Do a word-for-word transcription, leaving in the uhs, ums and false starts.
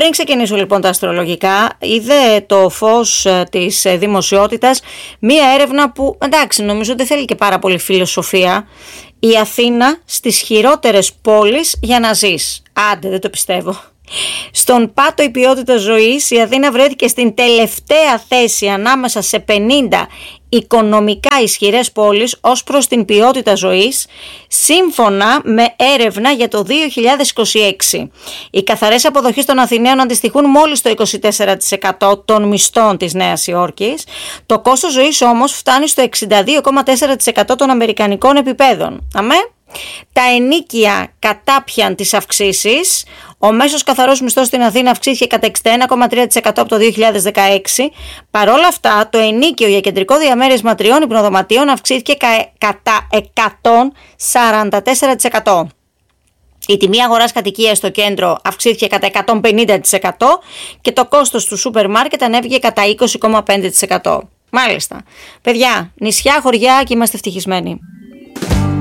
Πριν ξεκινήσω λοιπόν τα αστρολογικά, είδε το φως της δημοσιότητας μία έρευνα που, εντάξει, νομίζω δεν θέλει και πάρα πολύ φιλοσοφία. Η Αθήνα στις χειρότερες πόλεις για να ζεις. Άντε, δεν το πιστεύω. Στον πάτο η ποιότητα ζωής, η Αθήνα βρέθηκε στην τελευταία θέση ανάμεσα σε πενήντα οικονομικά ισχυρές πόλεις ως προς την ποιότητα ζωής, σύμφωνα με έρευνα για το δύο χιλιάδες είκοσι έξι. Οι καθαρές αποδοχές των Αθηναίων αντιστοιχούν μόλις το είκοσι τέσσερα τοις εκατό των μισθών της Νέας Υόρκης. Το κόστος ζωής όμως φτάνει στο εξήντα δύο κόμμα τέσσερα τοις εκατό των αμερικανικών επιπέδων. Αμέ. Τα ενοίκια κατάπιαν τις αυξήσεις. Ο μέσος καθαρός μισθός στην Αθήνα αυξήθηκε κατά εξήντα ένα κόμμα τρία τοις εκατό από το δύο χιλιάδες δεκαέξι. Παρ' όλα αυτά, το ενοίκιο για κεντρικό διαμέρισμα τριών υπνοδωματίων αυξήθηκε κα, κατά εκατόν σαράντα τέσσερα τοις εκατό. Η τιμή αγοράς κατοικίας στο κέντρο αυξήθηκε κατά εκατόν πενήντα τοις εκατό και το κόστος του σούπερ μάρκετ ανέβηκε κατά είκοσι κόμμα πέντε τοις εκατό. Μάλιστα. Παιδιά, νησιά, χωριά και είμαστε ευτυχισμένοι.